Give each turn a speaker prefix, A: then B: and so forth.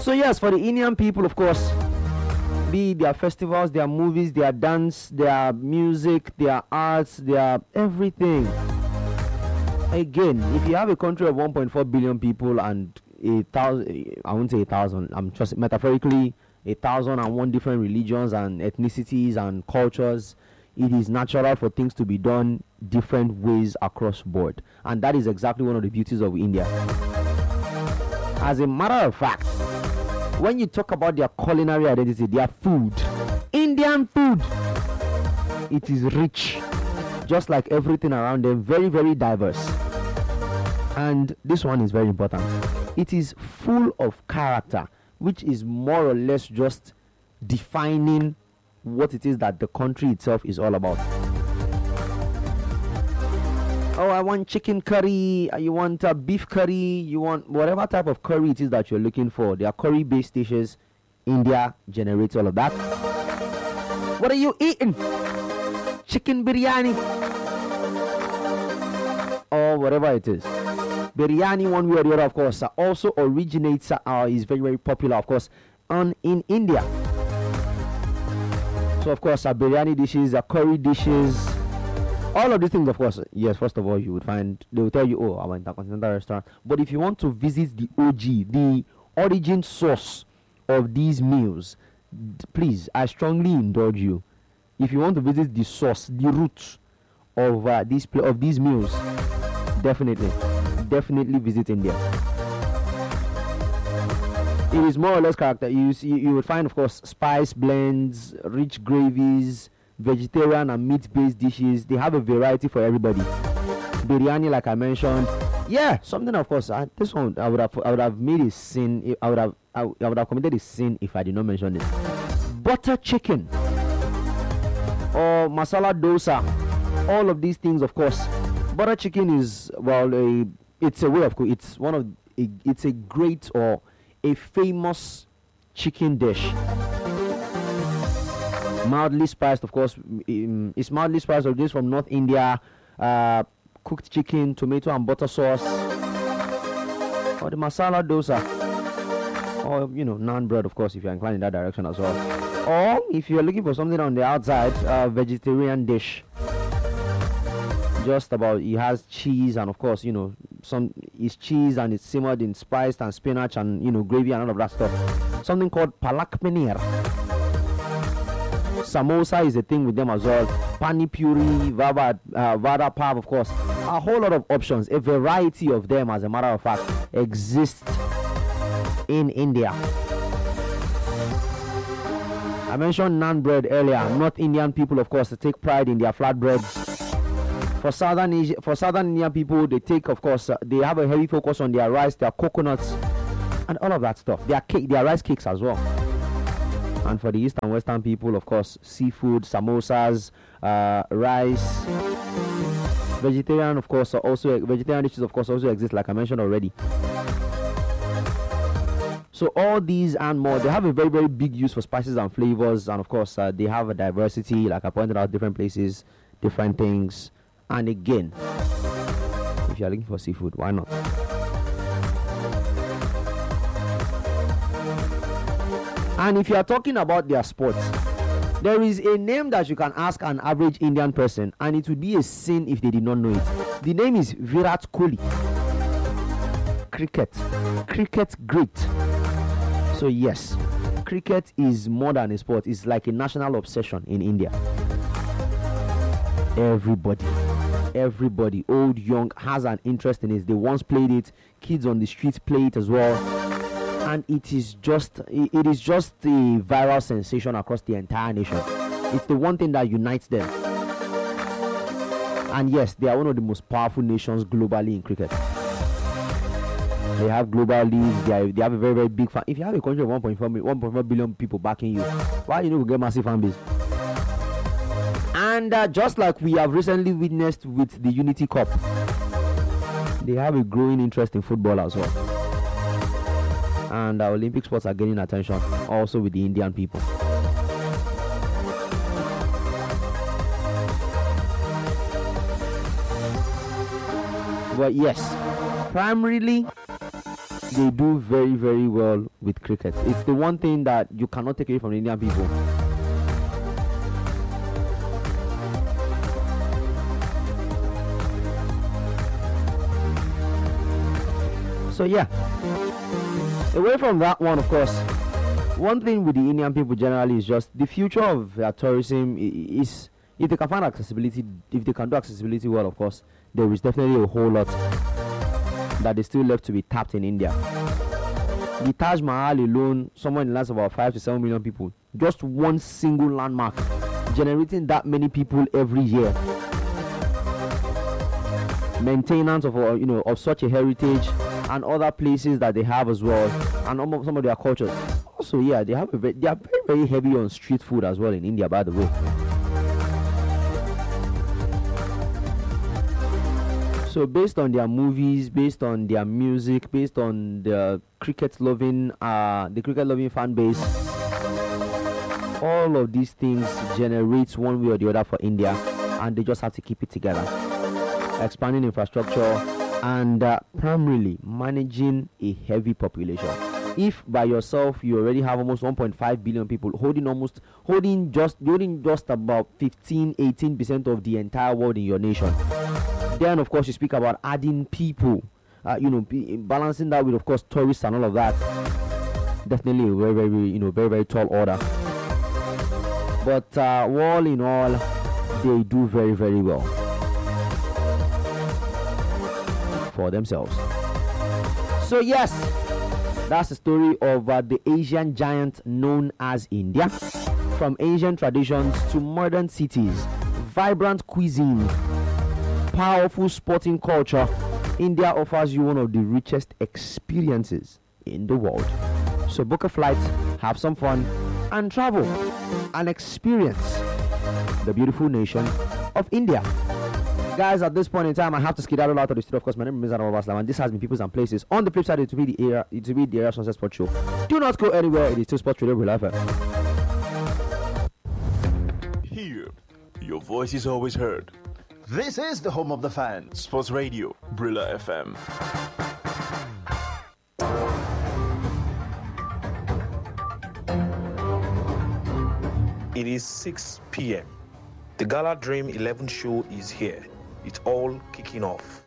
A: So yes, for the Indian people, of course, be it their festivals, their movies, their dance, their music, their arts, their everything. Again, if you have a country of 1.4 billion people and I won't say 1,000, I'm just metaphorically 1,001 different religions and ethnicities and cultures, it is natural for things to be done different ways across board. And that is exactly one of the beauties of India. As a matter of fact, when you talk about their culinary identity, their food, Indian food, it is rich, just like everything around them, very, very diverse. And this one is very important. It is full of character, which is more or less just defining what it is that the country itself is all about. Oh, I want chicken curry, you want beef curry, you want whatever type of curry it is that you're looking for. There are curry-based dishes. India generates all of that. What are you eating? Chicken biryani. Or whatever it is. Biryani, one way or the other, of course, also originates, is very, very popular, of course, in India. So, of course, biryani dishes, curry dishes, all of these things, of course, yes, first of all, you would find, they will tell you, oh, our intercontinental restaurant. But if you want to visit the OG, the origin source of these meals, please, I strongly indulge you. If you want to visit the source, the roots of these meals, definitely visit India. It is more or less character. You will find, of course, spice blends, rich gravies, vegetarian and meat-based dishes. They have a variety for everybody. Biryani, like I mentioned, yeah, something, of course. This one I would have made a sin. I would have committed a sin if I did not mention it. Butter chicken or masala dosa, all of these things, of course. Butter chicken is, well, it's a way of cooking. It's a great or a famous chicken dish. Mildly spiced, of course. It's mildly spiced, or this from North India. Cooked chicken, tomato and butter sauce, or the masala dosa, or naan bread, of course, if you're inclined in that direction as well. Or if you're looking for something on the outside, vegetarian dish. Just about, it has cheese and, of course, it's cheese and it's simmered in spiced and spinach and gravy and all of that stuff. Something called palak paneer. Samosa is a thing with them as well. Pani puri, vada pav, of course. A whole lot of options, a variety of them, as a matter of fact, exist in India. I mentioned naan bread earlier. North Indian people, of course, they take pride in their flatbreads. For Southern Indian people, they take, of course, they have a heavy focus on their rice, their coconuts, and all of that stuff. Their rice cakes as well. And for the East and Western people, of course, seafood, samosas, rice, vegetarian, of course, vegetarian dishes, of course, also exist, like I mentioned already. So all these and more, they have a very, very big use for spices and flavors, and of course, they have a diversity, like I pointed out, different places, different things. And again, if you're looking for seafood, why not? And if you are talking about their sports, there is a name that you can ask an average Indian person, and it would be a sin if they did not know it. The name is Virat Kohli. Cricket great. So yes, cricket is more than a sport. It's like a national obsession in India. Everybody, old, young, has an interest in it. They once played it. Kids on the streets play it as well. And it is just a viral sensation across the entire nation. It's the one thing that unites them. And yes, they are one of the most powerful nations globally in cricket. They have global leagues. They have a very, very big fan. If you have a country of 1.4 billion people backing you, why you get massive fan base? And just like we have recently witnessed with the Unity Cup, they have a growing interest in football as well. And Olympic sports are gaining attention also with the Indian people. But yes, primarily they do very, very well with cricket. It's the one thing that you cannot take away from the Indian people. So yeah, away from that one, of course, one thing with the Indian people generally is just the future of their tourism is, if they can find accessibility, if they can do accessibility well, of course, there is definitely a whole lot that is still left to be tapped in India. The Taj Mahal alone, somewhere in the lands of about 5 to 7 million people, just one single landmark, generating that many people every year. Maintenance of of such a heritage and other places that they have as well, and some of their cultures. Also, yeah, they are very, very heavy on street food as well in India, by the way. So based on their movies, based on their music, based on the cricket loving fan base, all of these things generates one way or the other for India, and they just have to keep it together. Expanding infrastructure and primarily managing a heavy population. If by yourself you already have almost 1.5 billion people holding just about 15-18% of the entire world in your nation, then of course you speak about adding people, balancing that with, of course, tourists and all of that. Definitely a very, very, very, very tall order. But all in all, they do very, very well for themselves. So yes, that's the story of the Asian giant known as India. From ancient traditions to modern cities, vibrant cuisine, powerful sporting culture, India offers you one of the richest experiences in the world. So book a flight, have some fun, and travel and experience the beautiful nation of India. Guys, at this point in time, I have to skedaddle out of the studio. Of course, my name is Mizan Awaslam, and this has been Peoples and Places. On the flip side, it will be the Area Sunset Sports Show. Do not go anywhere. It is still Sports Radio Brilla FM.
B: Here, your voice is always heard.
C: This is the home of the fans.
B: Sports Radio Brilla FM.
D: It is 6 p.m. The Gala Dream 11 show is here. It's all kicking off.